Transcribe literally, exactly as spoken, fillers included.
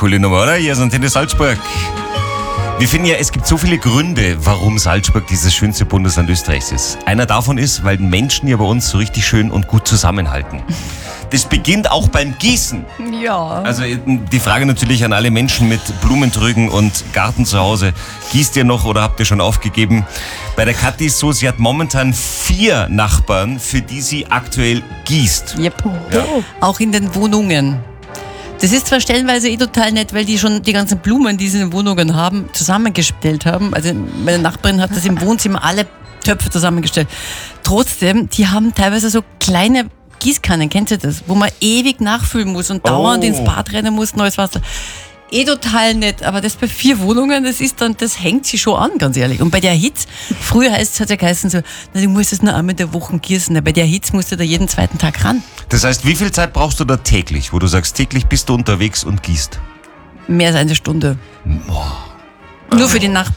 coole Nummer, oder? Hier ist Antenne Salzburg. Wir finden ja, es gibt so viele Gründe, warum Salzburg dieses schönste Bundesland Österreichs ist. Einer davon ist, weil Menschen hier bei uns so richtig schön und gut zusammenhalten. Das beginnt auch beim Gießen. Ja. Also die Frage natürlich an alle Menschen mit Blumentrögen und Garten zu Hause. Gießt ihr noch oder habt ihr schon aufgegeben? Bei der Kathi ist so, sie hat momentan vier Nachbarn, für die sie aktuell gießt. Yep. Ja. Auch in den Wohnungen. Das ist zwar stellenweise eh total nett, weil die schon die ganzen Blumen, die sie in den Wohnungen haben, zusammengestellt haben. Also meine Nachbarin hat das im Wohnzimmer alle Töpfe zusammengestellt. Trotzdem, die haben teilweise so kleine Gießkannen, kennt ihr das? Wo man ewig nachfüllen muss und dauernd Oh. ins Bad rennen muss, neues Wasser. Eh total nett, aber das bei vier Wohnungen, das ist dann, das hängt sich schon an, ganz ehrlich. Und bei der Hitze, früher heißt es, hat ja geheißen so, na, du musst es nur einmal in der Woche gießen. Bei der Hitze musst du da jeden zweiten Tag ran. Das heißt, wie viel Zeit brauchst du da täglich, wo du sagst, täglich bist du unterwegs und gießt? Mehr als eine Stunde. Nur für die Nach-